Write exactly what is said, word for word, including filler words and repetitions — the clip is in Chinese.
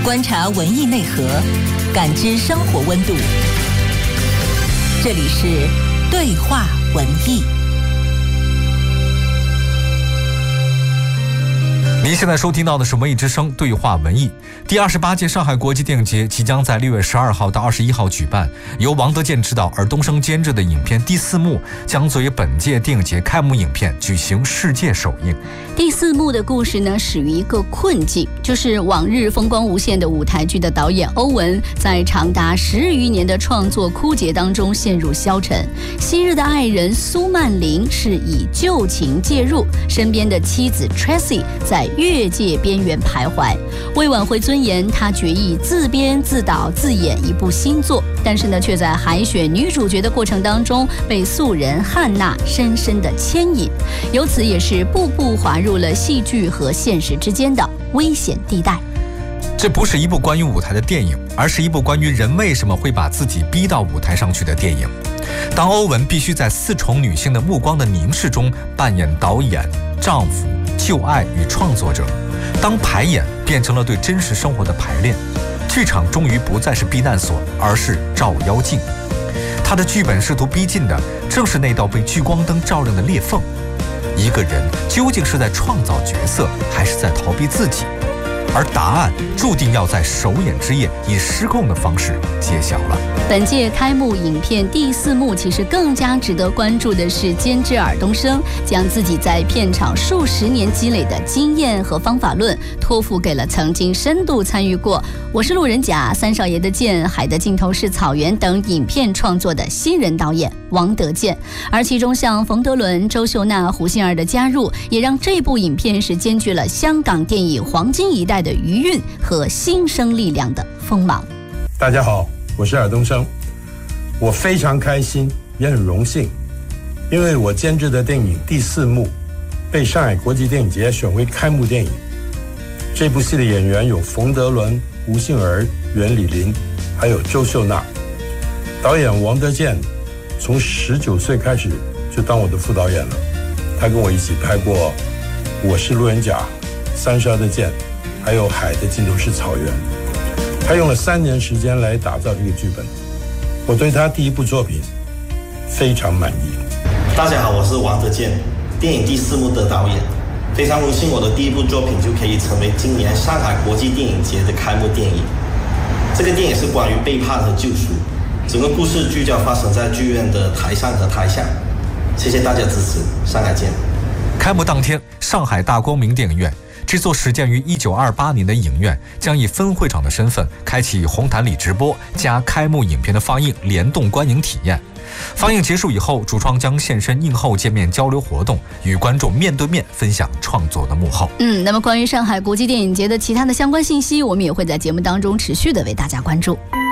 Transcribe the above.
观察文艺内核，感知生活温度。这里是对话文艺。 您现在收听到的是文艺之声对话文艺。第二十八届上海国际电影节即将在六月十二号到二十一号举办，由王德健执导、尔冬升监制的影片《第四幕》将作为本届电影节开幕影片举行世界首映。 第四幕的故事呢，始于一个困境，就是往日风光无限的舞台剧的导演欧文，在长达十余年的创作枯竭当中陷入消沉。昔日的爱人苏曼玲是以旧情介入，身边的妻子 Tracy 在越界边缘徘徊。为挽回尊严，他决意自编自导自演一部新作，但是呢，却在海选女主角的过程当中被素人汉娜深深的牵引，由此也是步步滑入了戏剧和现实之间的危险地带。 这不是一部关于舞台的电影，而是一部关于人为什么会把自己逼到舞台上去的电影。当欧文必须在四重女性的目光的凝视中扮演导演、丈夫、旧爱与创作者，当排演变成了对真实生活的排练，剧场终于不再是避难所，而是照妖镜。他的剧本试图逼近的正是那道被聚光灯照亮的裂缝。一个人究竟是在创造角色，还是在逃避自己？而答案注定要在首演之夜以失控的方式揭晓了。 本届开幕影片第四幕其实更加值得关注的是，监制尔冬升将自己在片场数十年积累的经验和方法论托付给了曾经深度参与过《我是路人甲》、三少爷的剑、海的尽头是草原等影片创作的新人导演王德健。而其中像冯德伦、周秀娜、胡杏儿的加入，也让这部影片是兼具了香港电影黄金一代的余韵和新生力量的锋芒。 大家好，我是尔冬升，我非常开心，也很荣幸，因为我监制的电影《第四幕》被上海国际电影节选为开幕电影。这部戏的演员有冯德伦、胡杏儿、袁李林，还有周秀娜。导演王德健从十九岁开始就当我的副导演了，他跟我一起拍过《我是路人甲》、《三十二的剑》，还有《海的尽头是草原》。他用了三年时间来打造这个剧本，我对他第一部作品非常满意。 大家好，我是王德健，电影《第四幕》的导演，非常荣幸我的第一部作品就可以成为今年上海国际电影节的开幕电影。这个电影是关于背叛和救赎，整个故事聚焦发生在剧院的台上和台下。谢谢大家支持，上海见。 开幕当天，上海大光明电影院，这座始建于一九二八年的影院将以分会场的身份开启红毯里直播加开幕影片的放映联动观影体验。放映结束以后，主创将现身映后见面交流活动，与观众面对面分享创作的幕后。 嗯，那么关于上海国际电影节的其他的相关信息，我们也会在节目当中持续的为大家关注。